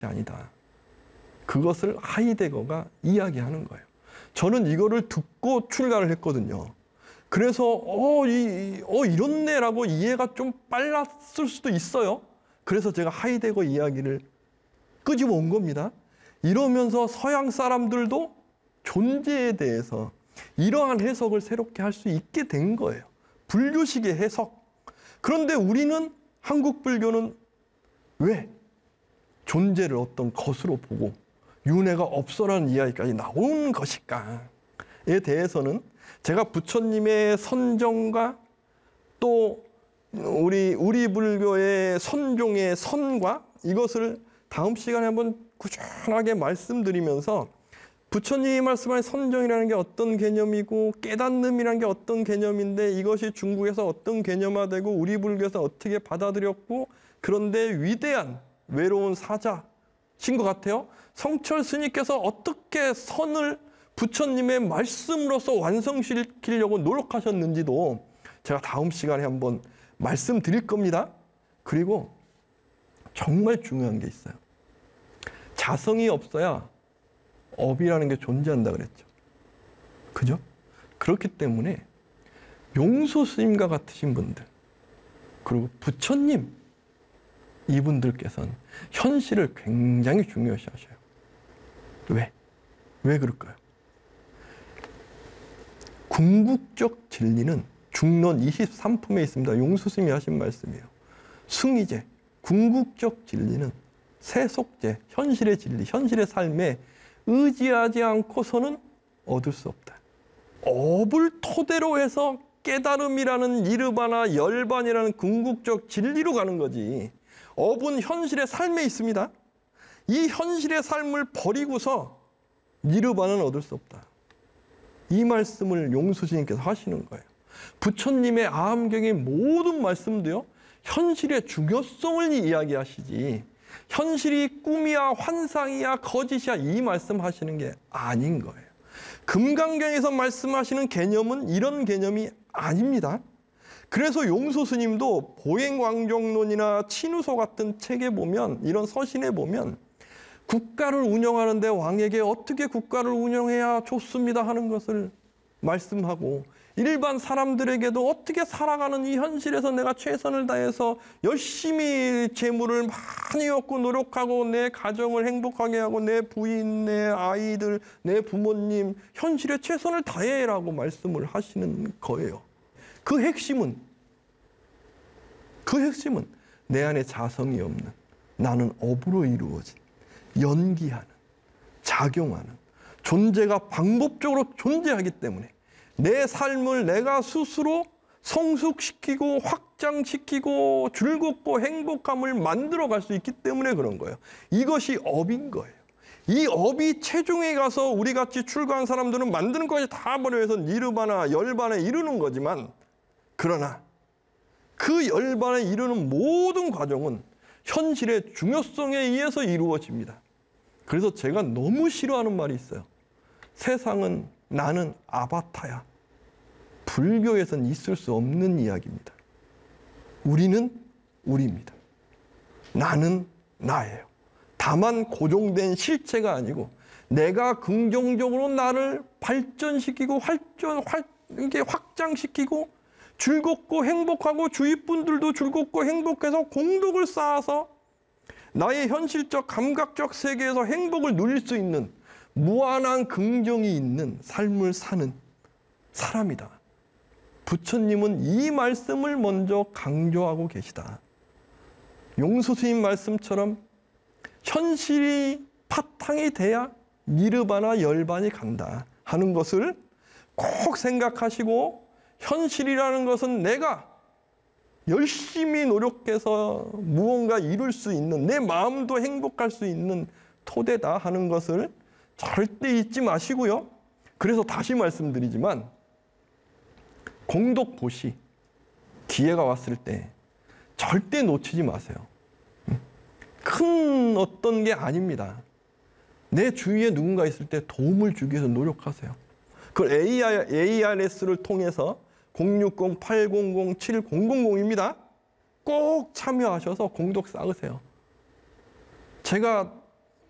아니다. 그것을 하이데거가 이야기하는 거예요. 저는 이거를 듣고 출가를 했거든요. 그래서 이렇네라고 이해가 좀 빨랐을 수도 있어요. 그래서 제가 하이데거 이야기를 끄집어 온 겁니다. 이러면서 서양 사람들도 존재에 대해서 이러한 해석을 새롭게 할 수 있게 된 거예요. 불교식의 해석. 그런데 우리는 한국 불교는 왜 존재를 어떤 것으로 보고 윤회가 없어라는 이야기까지 나온 것일까에 대해서는 제가 부처님의 선정과 또 우리 불교의 선종의 선과 이것을 다음 시간에 한번 꾸준하게 말씀드리면서 부처님이 말씀하신 선정이라는 게 어떤 개념이고 깨닫음이라는 게 어떤 개념인데 이것이 중국에서 어떤 개념화되고 우리 불교에서 어떻게 받아들였고 그런데 위대한 외로운 사자신 것 같아요. 성철 스님께서 어떻게 선을 부처님의 말씀으로서 완성시키려고 노력하셨는지도 제가 다음 시간에 한번 말씀드릴 겁니다. 그리고 정말 중요한 게 있어요. 자성이 없어야 업이라는 게 존재한다 그랬죠. 그죠? 그렇기 때문에 용수 스님과 같으신 분들 그리고 부처님 이분들께서는 현실을 굉장히 중요시 하셔요. 왜? 왜 그럴까요? 궁극적 진리는 중론 23품에 있습니다. 용수 스님이 하신 말씀이에요. 승의제, 궁극적 진리는 세속제, 현실의 진리, 현실의 삶에 의지하지 않고서는 얻을 수 없다. 업을 토대로 해서 깨달음이라는 니르바나 열반이라는 궁극적 진리로 가는 거지. 업은 현실의 삶에 있습니다. 이 현실의 삶을 버리고서 니르바는 얻을 수 없다. 이 말씀을 용수 스님께서 하시는 거예요. 부처님의 아함경의 모든 말씀도요, 현실의 중요성을 이야기하시지 현실이 꿈이야 환상이야 거짓이야 이 말씀하시는 게 아닌 거예요. 금강경에서 말씀하시는 개념은 이런 개념이 아닙니다. 그래서 용수 스님도 보행왕정론이나 친우소 같은 책에 보면 이런 서신에 보면 국가를 운영하는데 왕에게 어떻게 국가를 운영해야 좋습니다 하는 것을 말씀하고 일반 사람들에게도 어떻게 살아가는 이 현실에서 내가 최선을 다해서 열심히 재물을 많이 얻고 노력하고 내 가정을 행복하게 하고 내 부인, 내 아이들, 내 부모님 현실에 최선을 다해라고 말씀을 하시는 거예요. 그 핵심은 내 안에 자성이 없는 나는 업으로 이루어진 연기하는 작용하는 존재가 방법적으로 존재하기 때문에 내 삶을 내가 스스로 성숙시키고 확장시키고 즐겁고 행복함을 만들어갈 수 있기 때문에 그런 거예요. 이것이 업인 거예요. 이 업이 최종에 가서 우리같이 출가한 사람들은 만드는 것이 다 버려서 니르바나 열반에 이르는 거지만 그러나 그 열반에 이르는 모든 과정은 현실의 중요성에 의해서 이루어집니다. 그래서 제가 너무 싫어하는 말이 있어요. 세상은 나는 아바타야. 불교에선 있을 수 없는 이야기입니다. 우리는 우리입니다. 나는 나예요. 다만 고정된 실체가 아니고 내가 긍정적으로 나를 발전시키고 확장시키고 즐겁고 행복하고 주위 분들도 즐겁고 행복해서 공덕을 쌓아서 나의 현실적 감각적 세계에서 행복을 누릴 수 있는 무한한 긍정이 있는 삶을 사는 사람이다. 부처님은 이 말씀을 먼저 강조하고 계시다. 용수 스님 말씀처럼 현실이 바탕이 돼야 니르바나 열반이 간다 하는 것을 꼭 생각하시고 현실이라는 것은 내가 열심히 노력해서 무언가 이룰 수 있는 내 마음도 행복할 수 있는 토대다 하는 것을 절대 잊지 마시고요. 그래서 다시 말씀드리지만 공덕 보시 기회가 왔을 때 절대 놓치지 마세요. 큰 어떤 게 아닙니다. 내 주위에 누군가 있을 때 도움을 주기 위해서 노력하세요. 그걸 ARS를 통해서 060-800-7000입니다. 꼭 참여하셔서 공덕 쌓으세요. 제가